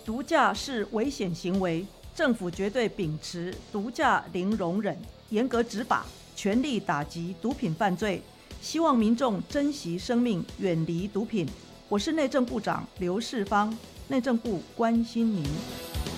毒驾是危险行为，政府绝对秉持毒驾零容忍，严格执法，全力打击毒品犯罪，希望民众珍惜生命，远离毒品。我是内政部长刘世芳，内政部关心您。